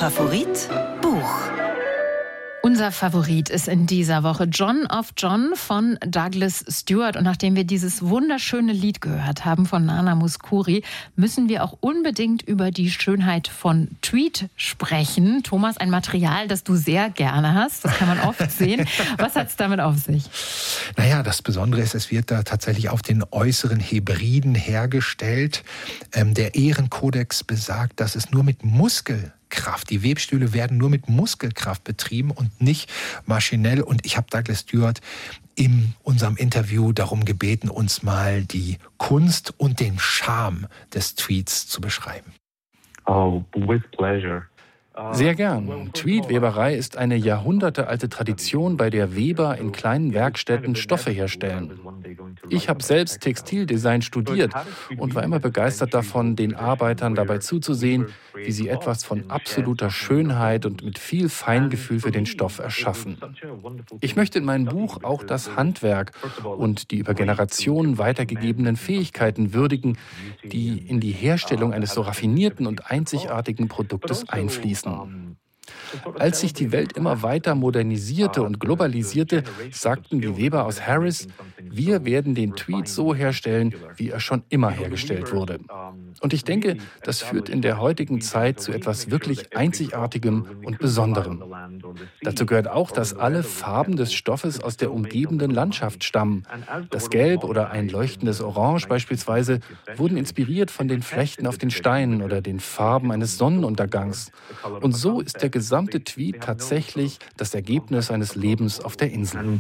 Favorit Buch. Unser Favorit ist in dieser Woche John of John von Douglas Stewart. Und nachdem wir dieses wunderschöne Lied gehört haben von Nana Mouskouri, müssen wir auch unbedingt über die Schönheit von Tweed sprechen. Thomas, ein Material, das du sehr gerne hast. Das kann man oft sehen. Was hat es damit auf sich? Naja, das Besondere ist, es wird da tatsächlich auf den äußeren Hebriden hergestellt. Der Ehrenkodex besagt, dass es nur mit Muskelkraft, die Webstühle werden nur mit Muskelkraft betrieben und nicht maschinell. Und ich habe Douglas Stewart in unserem Interview darum gebeten, uns mal die Kunst und den Charme des Tweeds zu beschreiben. Oh, with pleasure. Sehr gern. Tweed-Weberei ist eine jahrhundertealte Tradition, bei der Weber in kleinen Werkstätten Stoffe herstellen. Ich habe selbst Textildesign studiert und war immer begeistert davon, den Arbeitern dabei zuzusehen, wie sie etwas von absoluter Schönheit und mit viel Feingefühl für den Stoff erschaffen. Ich möchte in meinem Buch auch das Handwerk und die über Generationen weitergegebenen Fähigkeiten würdigen, die in die Herstellung eines so raffinierten und einzigartigen Produktes einfließen. Als sich die Welt immer weiter modernisierte und globalisierte, sagten die Weber aus Harris, wir werden den Tweed so herstellen, wie er schon immer hergestellt wurde. Und ich denke, das führt in der heutigen Zeit zu etwas wirklich Einzigartigem und Besonderem. Dazu gehört auch, dass alle Farben des Stoffes aus der umgebenden Landschaft stammen. Das Gelb oder ein leuchtendes Orange beispielsweise wurden inspiriert von den Flechten auf den Steinen oder den Farben eines Sonnenuntergangs. Und so ist der gesamte Tweed tatsächlich das Ergebnis eines Lebens auf der Insel.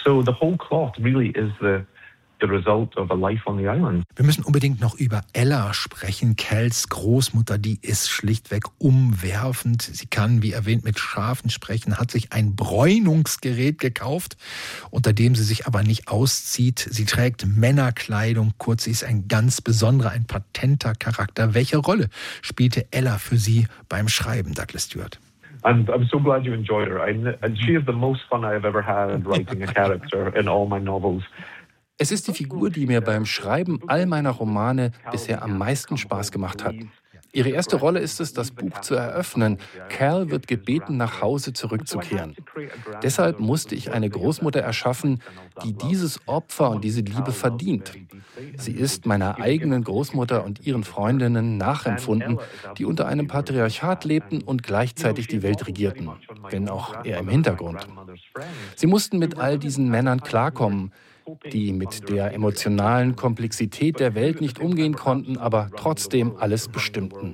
Wir müssen unbedingt noch über Ella sprechen. Cals Großmutter, die ist schlichtweg umwerfend. Sie kann, wie erwähnt, mit Schafen sprechen, hat sich ein Bräunungsgerät gekauft, unter dem sie sich aber nicht auszieht. Sie trägt Männerkleidung. Kurz, sie ist ein ganz besonderer, ein patenter Charakter. Welche Rolle spielte Ella für Sie beim Schreiben, Douglas Stewart? I'm so glad you enjoyed her. And she is the most fun I've ever had writing a character in all my novels. Es ist die Figur, die mir beim Schreiben all meiner Romane bisher am meisten Spaß gemacht hat. Ihre erste Rolle ist es, das Buch zu eröffnen. Cal wird gebeten, nach Hause zurückzukehren. Deshalb musste ich eine Großmutter erschaffen, die dieses Opfer und diese Liebe verdient. Sie ist meiner eigenen Großmutter und ihren Freundinnen nachempfunden, die unter einem Patriarchat lebten und gleichzeitig die Welt regierten, wenn auch eher im Hintergrund. Sie mussten mit all diesen Männern klarkommen, die mit der emotionalen Komplexität der Welt nicht umgehen konnten, aber trotzdem alles bestimmten.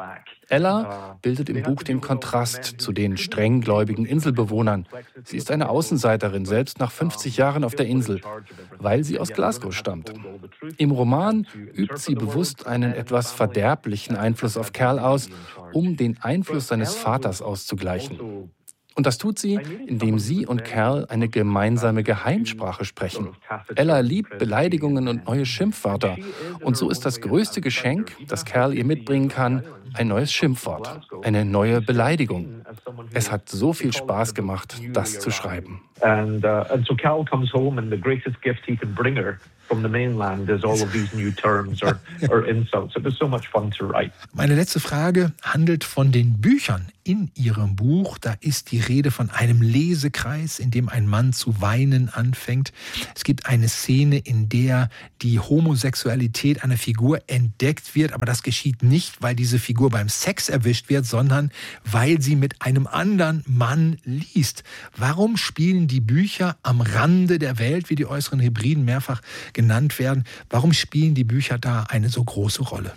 Ella bildet im Buch den Kontrast zu den strenggläubigen Inselbewohnern. Sie ist eine Außenseiterin, selbst nach 50 Jahren auf der Insel, weil sie aus Glasgow stammt. Im Roman übt sie bewusst einen etwas verderblichen Einfluss auf Cal aus, um den Einfluss seines Vaters auszugleichen. Und das tut sie, indem sie und Cal eine gemeinsame Geheimsprache sprechen. Ella liebt Beleidigungen und neue Schimpfwörter. Und so ist das größte Geschenk, das Cal ihr mitbringen kann, ein neues Schimpfwort, eine neue Beleidigung. Es hat so viel Spaß gemacht, das zu schreiben. And so Cal comes home and the greatest gift he can bring her from the mainland is all of these new terms or insults. It was so much fun to write. Meine letzte Frage handelt von den Büchern in Ihrem Buch. Da ist die Rede von einem Lesekreis, in dem ein Mann zu weinen anfängt. Es gibt eine Szene, in der die Homosexualität einer Figur entdeckt wird, aber das geschieht nicht, weil diese Figur beim Sex erwischt wird, sondern weil sie mit einem anderen Mann liest. Warum spielen die Bücher am Rande der Welt, wie die äußeren Hebriden mehrfach genannt werden? Warum spielen die Bücher da eine so große Rolle?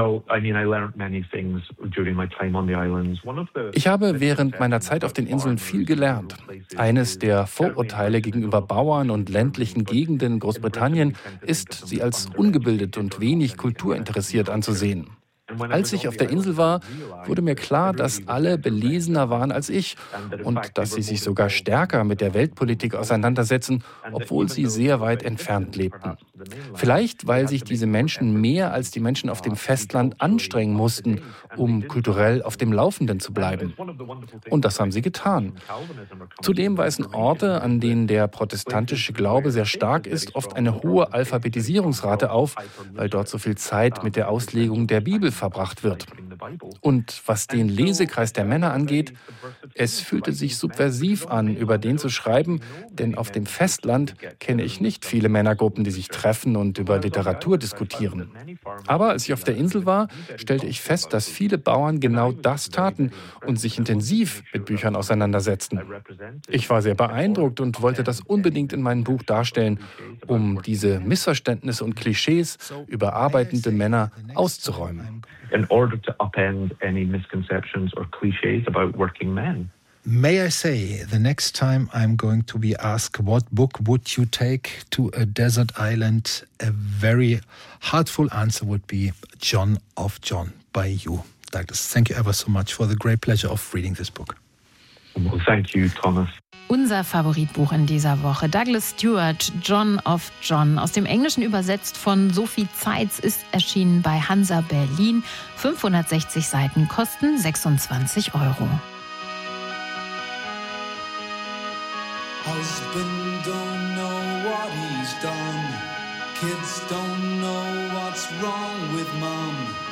Ich habe während meiner Zeit auf den Inseln viel gelernt. Eines der Vorurteile gegenüber Bauern und ländlichen Gegenden in Großbritannien ist, sie als ungebildet und wenig kulturinteressiert anzusehen. Als ich auf der Insel war, wurde mir klar, dass alle belesener waren als ich und dass sie sich sogar stärker mit der Weltpolitik auseinandersetzen, obwohl sie sehr weit entfernt lebten. Vielleicht, weil sich diese Menschen mehr als die Menschen auf dem Festland anstrengen mussten, um kulturell auf dem Laufenden zu bleiben. Und das haben sie getan. Zudem weisen Orte, an denen der protestantische Glaube sehr stark ist, oft eine hohe Alphabetisierungsrate auf, weil dort so viel Zeit mit der Auslegung der Bibel verbracht wird. Und was den Lesekreis der Männer angeht, es fühlte sich subversiv an, über den zu schreiben, denn auf dem Festland kenne ich nicht viele Männergruppen, die sich treffen und über Literatur diskutieren. Aber als ich auf der Insel war, stellte ich fest, dass viele Bauern genau das taten und sich intensiv mit Büchern auseinandersetzten. Ich war sehr beeindruckt und wollte das unbedingt in meinem Buch darstellen, um diese Missverständnisse und Klischees über arbeitende Männer auszuräumen. In order to upend any misconceptions or cliches about working men. May I say, the next time I'm going to be asked what book would you take to a desert island, a very heartful answer would be John of John by you, Douglas. Thank you ever so much for the great pleasure of reading this book. Well, thank you, Thomas. Unser Favoritbuch in dieser Woche, Douglas Stewart, John of John. Aus dem Englischen übersetzt von Sophie Zeitz, ist erschienen bei Hansa Berlin. 560 Seiten, kosten 26 €. Husband don't know what he's done. Kids don't know what's wrong with mom.